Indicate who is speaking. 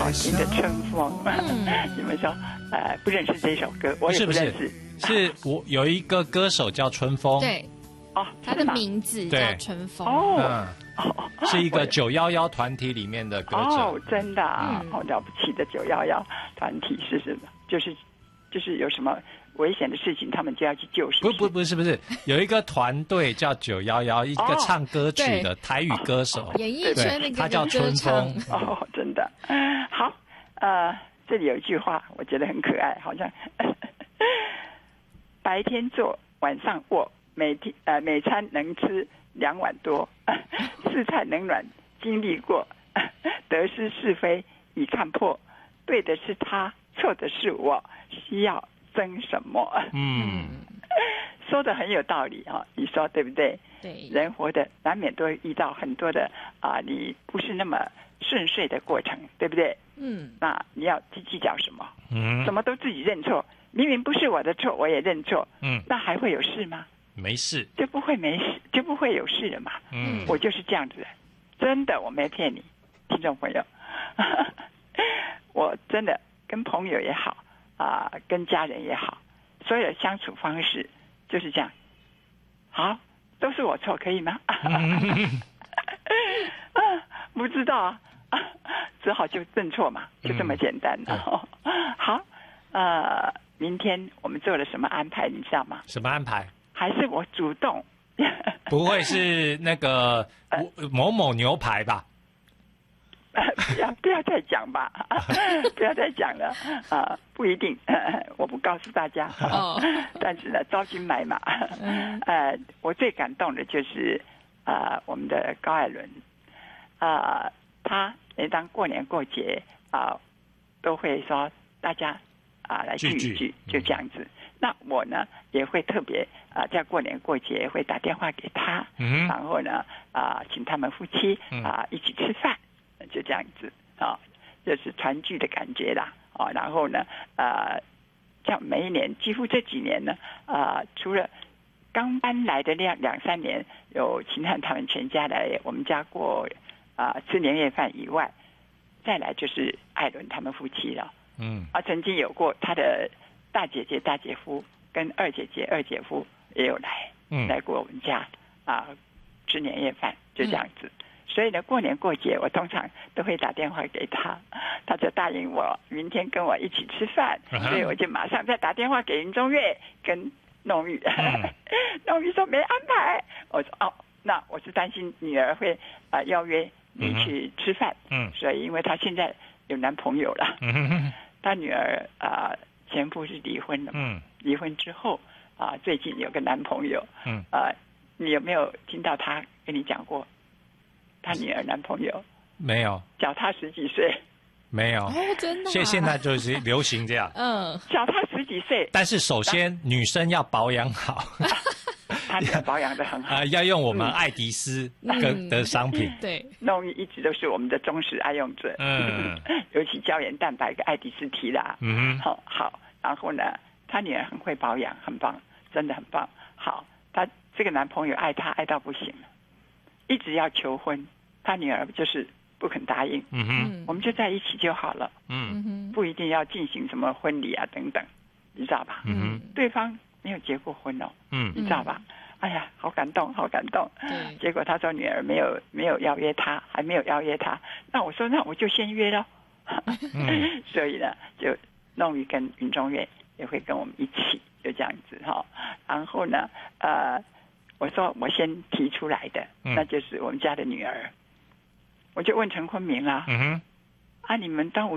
Speaker 1: 好听的《春风》。你们说，不认识这首歌，我也不认识。
Speaker 2: 是我有一个歌手叫春风，
Speaker 3: 对，他的名字叫春风。
Speaker 2: 是一个911团体里面的歌者。
Speaker 1: 真的啊，好了不起的911团体是什么？就是有什么危险的事情，他们就要去救。
Speaker 2: 不是，有一个团队叫911，一个唱歌曲的台语歌手，
Speaker 3: 演艺圈那个
Speaker 2: 他叫春风。
Speaker 1: 真的。好，这里有一句话，我觉得很可爱，好像白天做，晚上卧，每餐能吃2碗多，4菜冷暖经历过，得失是非已看破，对的是他，错的是我，需要争什么？说的很有道理啊，你说对不对？
Speaker 3: 对，人
Speaker 1: 活的难免都会遇到很多的你不是那么顺遂的过程，对不对？那你要计较什么？什么都自己认错，明明不是我的错，我也认错，那还会有事吗？
Speaker 2: 没事，
Speaker 1: 就不会没事，就不会有事了嘛。我就是这样子的，真的，我没骗你，听众朋友，我真的跟朋友也好跟家人也好，所有的相处方式就是这样。好，都是我错，可以吗？不知道只好就认错嘛，就这么简单。好，明天我们做了什么安排，你知道吗？
Speaker 2: 什么安排？
Speaker 1: 还是我主动？
Speaker 2: 不会是那个某某牛排吧？
Speaker 1: 不要再讲吧，不要再讲了不一定，我不告诉大家。但是呢，招金买马。我最感动的就是我们的高艾伦，他每当过年过节都会说大家来聚一聚，就这样子。那我呢也会特别在过年过节会打电话给他，然后呢请他们夫妻一起吃饭，就这样子就是团聚的感觉啦。然后呢像每一年几乎这几年呢除了刚搬来的2-3年有秦汉他们全家来我们家过吃年夜饭以外，再来就是艾伦他们夫妻了。曾经有过他的大姐姐、大姐夫跟二姐姐、二姐夫也有来过我们家吃年夜饭，就这样子。所以呢，过年过节我通常都会打电话给他，他就答应我明天跟我一起吃饭，所以我就马上再打电话给林中岳跟弄玉。弄玉说没安排，我说那我是担心女儿会邀约你去吃饭，所以因为她现在有男朋友了，她女儿前夫是离婚了，离婚之后最近有个男朋友，你有没有听到她跟你讲过？她女儿男朋友
Speaker 2: 没有，
Speaker 1: 小她10几岁，
Speaker 2: 没有
Speaker 3: 真的。
Speaker 2: 现在就是流行这样，
Speaker 1: 小她10几岁。
Speaker 2: 但是首先女生要保养好，
Speaker 1: 她女儿保养得很好，
Speaker 2: 要用我们爱迪丝的商品。
Speaker 3: 对，
Speaker 1: 弄玉一直都是我们的忠实爱用者，尤其胶原蛋白跟爱迪丝提拉，好，然后呢，她女儿很会保养，很棒，真的很棒。好，她这个男朋友爱她爱到不行了，一直要求婚，她女儿就是不肯答应。我们就在一起就好了。不一定要进行什么婚礼等等，你知道吧？对方没有结过婚哦。你知道吧？哎呀，好感动，好感动。结果他说女儿没有邀约他，还没有邀约他。那我说那我就先约咯。所以呢，就弄玉跟云中岳也会跟我们一起，就这样子然后呢，我说我先提出来的，那就是我们家的女儿。我就问陈坤明啦，你们端午